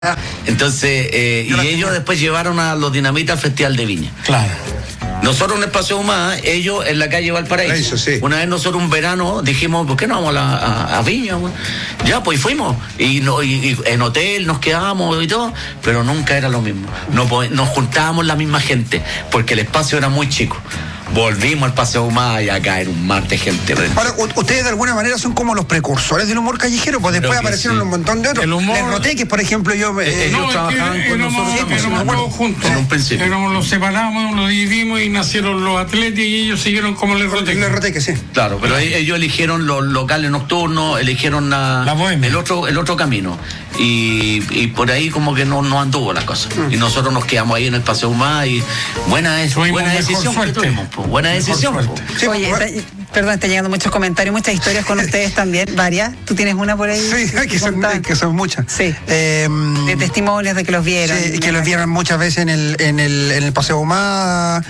Entonces, y ellos después llevaron a los Dinamita al Festival de Viña. Claro. Nosotros en Espacio Humada, ellos en la calle Valparaíso. Sí. Una vez nosotros un verano dijimos, ¿por qué no vamos a Viña? Ya, pues fuimos. Y en hotel nos quedábamos y todo, pero nunca era lo mismo. Nos juntábamos la misma gente, porque el espacio era muy chico. Volvimos al Paseo Humada y acá era un mar de gente. Ahora, ustedes de alguna manera son como los precursores del humor callejero, pues después aparecieron un montón de otros. El humor... Les Roteques, por ejemplo, ellos trabajaban con nosotros. Éramos juntos. En un principio. Los separamos, los dividimos y nacieron los atletas y ellos siguieron como Les Roteques. Les Roteques, sí. Claro, pero ellos eligieron los locales nocturnos, eligieron la bohemia. el otro camino. Y por ahí como que no anduvo la cosa. Y nosotros nos quedamos ahí en el Paseo Humada y buena decisión que tuvimos. Buena decisión. Sí, oye, perdón, están llegando muchos comentarios, muchas historias con ustedes también, varias. ¿Tú tienes una por ahí? Sí, que son muchas. Sí. De testimonios de que los vieron. Sí, que los vieron muchas veces en el Paseo Humada.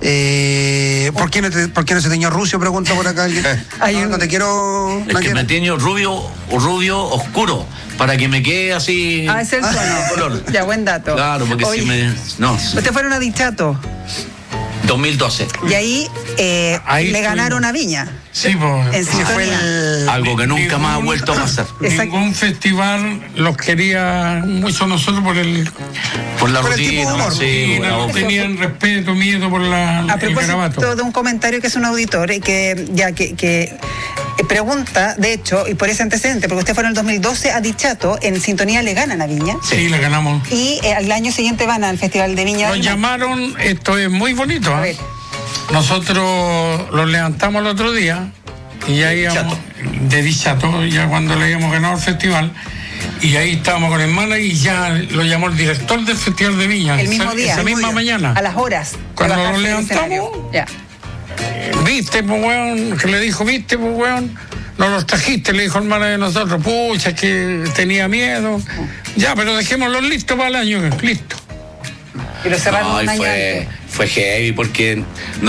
¿Por qué no se teñió Rusio? Pregunta por acá alguien. No te quiero. Es que me teño rubio oscuro, para que me quede así. Es el tono. Ya, buen dato. Claro, porque oye, si me. No. Ustedes fueron a Dichato. 2012. Y ahí le ganaron a Viña. Sí, pues. En sintonía. Algo que nunca más ha vuelto a pasar. Ningún festival los quería mucho nosotros por la por el tipo de rutina. humor. Sí, no tenían respeto, miedo por el garabato. A propósito de un comentario que es un auditor que pregunta, de hecho, y por ese antecedente, porque usted fue en el 2012 a Dichato, en sintonía le ganan a Viña. Sí, le ganamos. Y al año siguiente van al Festival de Viña. Nos llamaron, esto es muy bonito. A ver. Nosotros los levantamos el otro día y ya íbamos de Dichato, ya cuando le habíamos ganado el festival, y ahí estábamos con el manager y ya lo llamó el director del Festival de Viña. El mismo día. Esa misma mañana. A las horas. Cuando nos levantamos, viste, pues weón, que le dijo, viste, pues weón, no los trajiste, le dijo el manager de nosotros, pucha, que tenía miedo. Ya, pero dejémoslos listos para el año, listo. Y lo cerraron un año antes. Fue heavy porque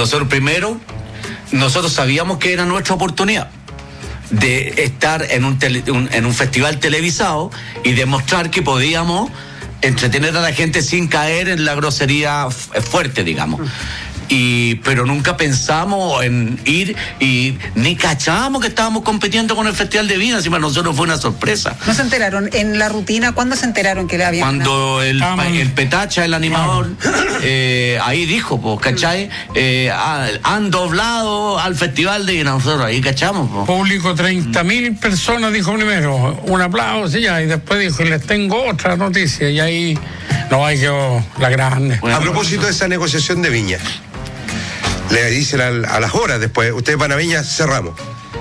nosotros sabíamos que era nuestra oportunidad de estar en un festival televisado y demostrar que podíamos entretener a la gente sin caer en la grosería fuerte, digamos. Pero nunca pensamos en ir y ni cachábamos que estábamos compitiendo con el Festival de Viña, encima nosotros fue una sorpresa. ¿No se enteraron en la rutina? ¿Cuándo se enteraron que le habían Cuando el Petacha, el animador, ahí dijo, pues, ¿cachai? Han doblado al Festival de Viña, nosotros ahí cachamos. Pues. Público 30.000 personas, dijo primero, un aplauso y después dijo, y les tengo otra noticia, y ahí hay que la grande. A propósito de esa negociación de Viña, le dicen a las horas después, ustedes van a Viña, cerramos.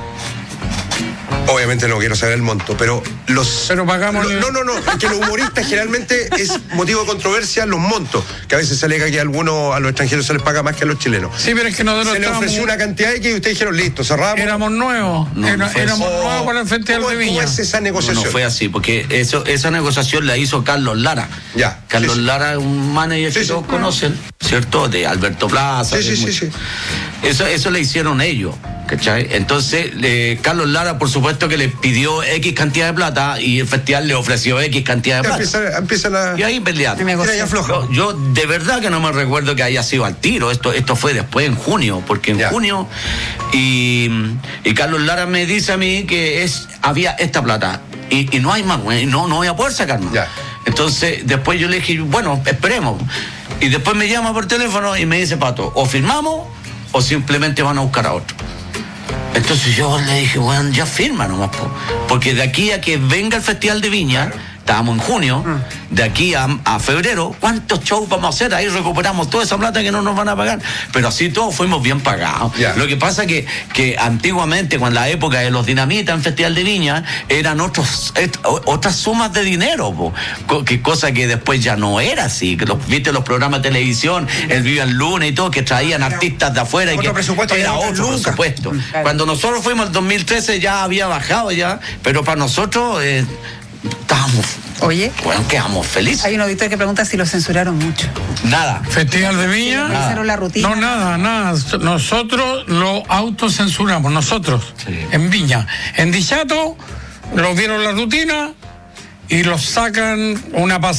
Obviamente no quiero saber el monto, pero pagamos. No, es que los humoristas generalmente es motivo de controversia los montos, que a veces se alega que a los extranjeros se les paga más que a los chilenos. Sí, pero es que nosotros se les ofreció una cantidad y ustedes dijeron, listo, cerramos. Éramos nuevos, éramos nuevos para el Festival de Viña. ¿Cómo es esa negociación? No fue así, porque esa negociación la hizo Carlos Lara. Ya. Carlos Lara es un manager que todos conocen, ¿cierto? De Alberto Plaza. Sí. Eso le hicieron ellos, ¿cachai? Entonces, Carlos Lara, por supuesto que le pidió X cantidad de plata y el festival le ofreció X cantidad de plata. Empieza y ahí pelearon. Yo de verdad que no me recuerdo que haya sido al tiro. Esto fue después en junio, porque en junio y Carlos Lara me dice a mí que había esta plata y no hay más, no voy a poder sacar más. Entonces, después yo le dije, bueno, esperemos. Y después me llama por teléfono y me dice, Pato, o firmamos o simplemente van a buscar a otro. Entonces yo le dije, bueno, ya firma nomás, porque de aquí a que venga el Festival de Viña, estábamos en junio, de aquí a febrero, ¿cuántos shows vamos a hacer? Ahí recuperamos toda esa plata que no nos van a pagar. Pero así todos fuimos bien pagados. Lo que pasa que antiguamente, con la época de los Dinamita en Festival de Viña, eran otras sumas de dinero, cosa que después ya no era así. Que viste los programas de televisión, el Viva el Lunes y todo, que traían artistas de afuera. Otro presupuesto era otro presupuesto. Cuando nosotros fuimos el 2013 ya había bajado pero para nosotros... estábamos, quedamos felices. Hay un auditor que pregunta si lo censuraron mucho. Nada. Festival de Viña. Hicieron la rutina. No, nada. Nosotros lo autocensuramos, en Viña. En Dichato, lo vieron la rutina y los sacan una pasada.